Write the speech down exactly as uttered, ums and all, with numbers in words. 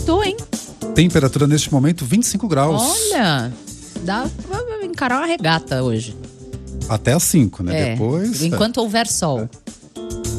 Sextou, hein? Temperatura neste momento vinte e cinco graus. Olha, dá pra encarar uma regata hoje. Até às cinco, né? É, Depois. enquanto houver sol.